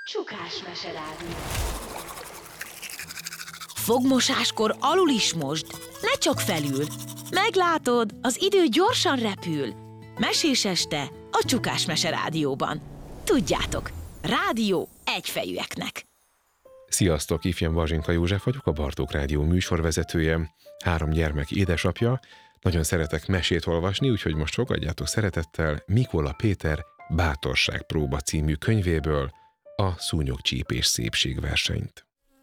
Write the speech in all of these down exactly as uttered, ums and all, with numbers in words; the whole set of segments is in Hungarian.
Csukás meserádió. Fogmosáskor alul is mosd, ne csak felül. Meglátod, az idő gyorsan repül. Mesés este a Csukás meserádióban. Tudjátok, rádió egyfejűeknek. Sziasztok, ifjam Bazsinka József vagyok, a Bartók Rádió műsorvezetője, három gyermek édesapja. Nagyon szeretek mesét olvasni, úgyhogy most fogadjátok szeretettel Mikola Péter Bátorságpróba című könyvéből a szúnyogcsípés szépségversenyt.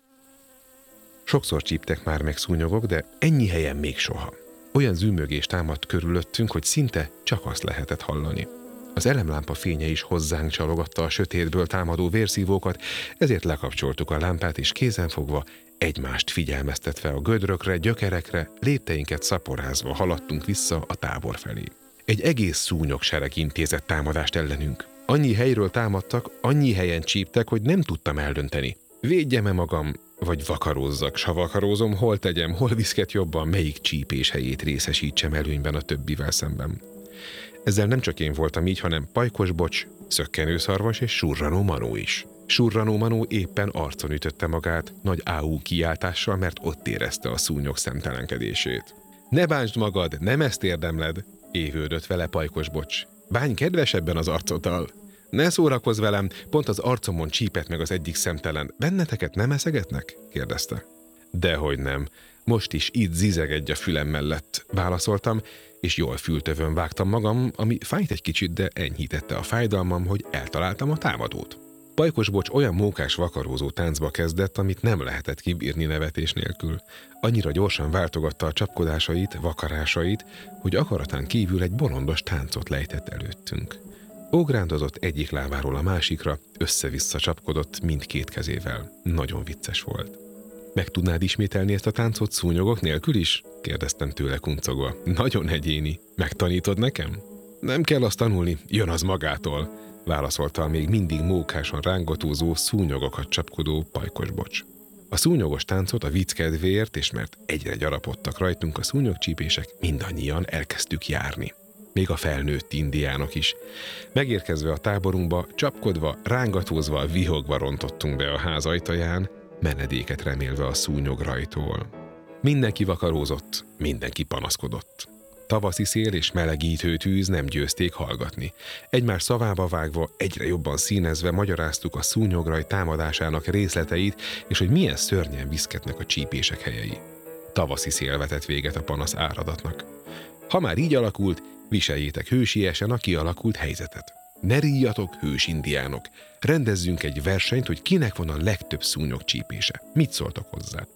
Sokszor csíptek már meg szúnyogok, de ennyi helyen még soha. Olyan zümmögés támadt körülöttünk, hogy szinte csak azt lehetett hallani. Az elemlámpa fénye is hozzánk csalogatta a sötétből támadó vérszívókat, ezért lekapcsoltuk a lámpát, és kézenfogva, egymást figyelmeztetve a gödrökre, gyökerekre, lépteinket szaporázva haladtunk vissza a tábor felé. Egy egész szúnyogsereg intézett támadást ellenünk. Annyi helyről támadtak, annyi helyen csíptek, hogy nem tudtam eldönteni. Védjem-e magam, vagy vakarózzak, s ha vakarózom, hol tegyem, hol viszket jobban, melyik csípés helyét részesítsem előnyben a többivel szemben. Ezzel nem csak én voltam így, hanem Pajkos Bocs, Szökkenőszarvas és Surranó Manó is. Surranó Manó éppen arcon ütötte magát, nagy áú kiáltással, mert ott érezte a szúnyog szemtelenkedését. Ne bántsd magad, nem ezt érdemled, évődött vele Pajkos Bocs. Bánj kedvesebben az arcoddal. Ne szórakozz velem, pont az arcomon csípett meg az egyik szemtelen. Benneteket nem eszegetnek? Kérdezte. Dehogy nem. Most is itt zizegedj a fülem mellett, válaszoltam, és jól fültövön vágtam magam, ami fájt egy kicsit, de enyhítette a fájdalmam, hogy eltaláltam a támadót. Pajkos Bocs olyan mókás vakarózó táncba kezdett, amit nem lehetett kibírni nevetés nélkül. Annyira gyorsan váltogatta a csapkodásait, vakarásait, hogy akaratán kívül egy bolondos táncot lejtett előttünk. Ógrándozott egyik lábáról a másikra, össze-vissza csapkodott mindkét kezével. Nagyon vicces volt. Meg tudnád ismételni ezt a táncot szúnyogok nélkül is? Kérdeztem tőle kuncogva. Nagyon egyéni. Megtanítod nekem? Nem kell azt tanulni, jön az magától, válaszolta a még mindig mókásan rángatózó, szúnyogokat csapkodó Pajkos Bocs. A szúnyogos táncot a vicc kedvéért, és mert egyre gyarapodtak rajtunk a szúnyogcsípések, mindannyian elkezdtük járni. Még a felnőtt indiánok is. Megérkezve a táborunkba, csapkodva, rángatózva, vihogva rontottunk be a ház ajtaján, menedéket remélve a szúnyograjtól. Mindenki vakarózott, mindenki panaszkodott. Tavaszi szél és melegítő tűz nem győzték hallgatni. Egymás szavába vágva, egyre jobban színezve magyaráztuk a szúnyograj támadásának részleteit, és hogy milyen szörnyen viszketnek a csípések helyei. Tavaszi szél vetett véget a panasz áradatnak. Ha már így alakult, viseljétek hősiesen a kialakult helyzetet. Ne ríjatok, hős indiánok! Rendezzünk egy versenyt, hogy kinek van a legtöbb szúnyogcsípése. Mit szóltok hozzá?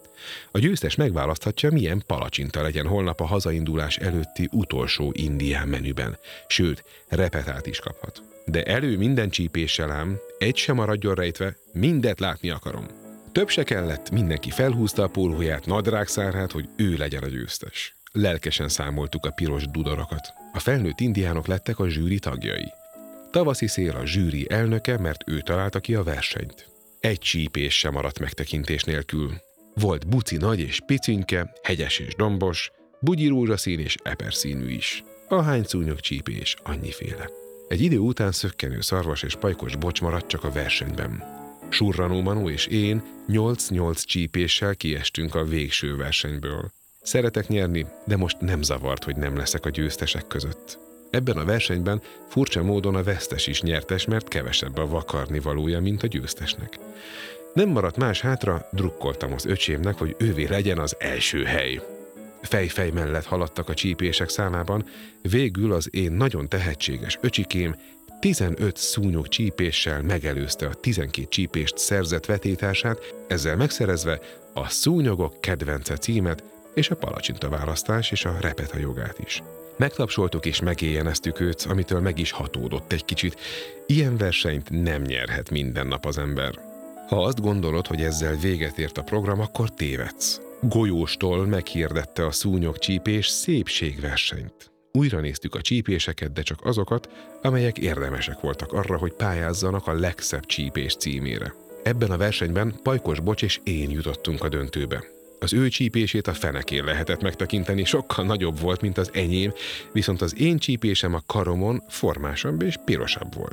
A győztes megválaszthatja, milyen palacsinta legyen holnap a hazaindulás előtti utolsó indián menüben. Sőt, repetát is kaphat. De elő minden csípéssel ám, egy sem maradjon rejtve, mindet látni akarom. Több se kellett, mindenki felhúzta a pólóját, nadrágszárát, hogy ő legyen a győztes. Lelkesen számoltuk a piros dudorokat. A felnőtt indiánok lettek a zsűri tagjai. Tavaszi szél a zsűri elnöke, mert ő találta ki a versenyt. Egy csípés sem maradt megtekintés nélkül. Volt buci nagy és picinke, hegyes és dombos, bugyi rózsaszín és eperszínű is. Ahány szúnyogcsípés, annyiféle. Egy idő után Szökkenőszarvas és Pajkos Bocs maradt csak a versenyben. Surranó Manó és én nyolc-nyolc csípéssel kiestünk a végső versenyből. Szeretek nyerni, de most nem zavart, hogy nem leszek a győztesek között. Ebben a versenyben furcsa módon a vesztes is nyertes, mert kevesebb a vakarni valója, mint a győztesnek. Nem maradt más hátra, drukkoltam az öcsémnek, hogy ővé legyen az első hely. Fej-fej mellett haladtak a csípések számában, végül az én nagyon tehetséges öcsikém tizenöt szúnyog csípéssel megelőzte a tizenkét csípést szerzett vetétársát, ezzel megszerezve a szúnyogok kedvence címet, és a palacsinta választás és a repeta jogát is. Megtapsoltuk és megéjjeneztük őt, amitől meg is hatódott egy kicsit. Ilyen versenyt nem nyerhet minden nap az ember. Ha azt gondolod, hogy ezzel véget ért a program, akkor tévedsz. Golyóstól meghirdette a szúnyogcsípés szépségversenyt. Újra néztük a csípéseket, de csak azokat, amelyek érdemesek voltak arra, hogy pályázzanak a legszebb csípés címére. Ebben a versenyben Pajkos Bocs és én jutottunk a döntőbe. Az ő csípését a fenekén lehetett megtekinteni, sokkal nagyobb volt, mint az enyém, viszont az én csípésem a karomon formásabb és pirosabb volt.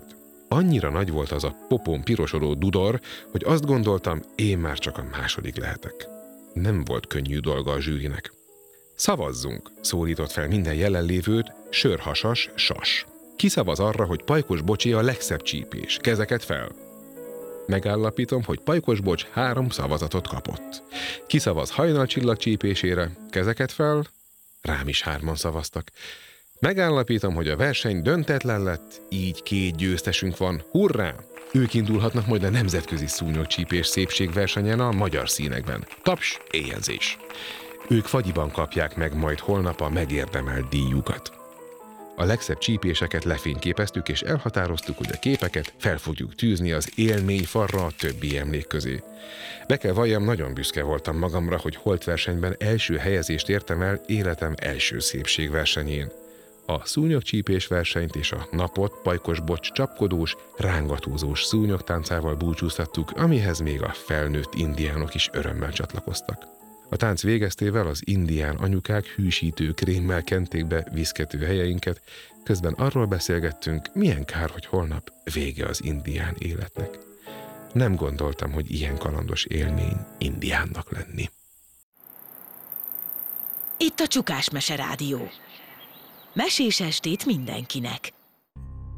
Annyira nagy volt az a popón pirosodó dudor, hogy azt gondoltam, én már csak a második lehetek. Nem volt könnyű dolga a zsűrinek. Szavazzunk, szólított fel minden jelenlévőt, sörhasas sas. Ki szavaz arra, hogy Pajkos Bocsi a legszebb csípés? Kezeket fel! Megállapítom, hogy Pajkos Bocs három szavazatot kapott. Ki szavaz Hajnalcsillag csípésére? Kezeket fel! Rám is hárman szavaztak. Megállapítom, hogy a verseny döntetlen lett, így két győztesünk van. Hurrá! Ők indulhatnak majd a nemzetközi szúnyogcsípés szépségversenyen a magyar színekben. Taps, éjjelzés! Ők fagyiban kapják meg majd holnap a megérdemelt díjukat. A legszebb csípéseket lefényképeztük, és elhatároztuk, hogy a képeket fel fogjuk tűzni az élmény farra a többi emlék közé. Be kell valljam, nagyon büszke voltam magamra, hogy holtversenyben első helyezést értem el életem első szépségversenyén. A szúnyogcsípés versenyt és a napot Pajkos Bocs csapkodós, rángatózós szúnyogtáncával búcsúztattuk, amihez még a felnőtt indiánok is örömmel csatlakoztak. A tánc végeztével az indián anyukák hűsítő krémmel kenték be viszkető helyeinket, közben arról beszélgettünk, milyen kár, hogy holnap vége az indián életnek. Nem gondoltam, hogy ilyen kalandos élmény indiánnak lenni. Itt a Csukás Mese Rádió. Mesés estét mindenkinek!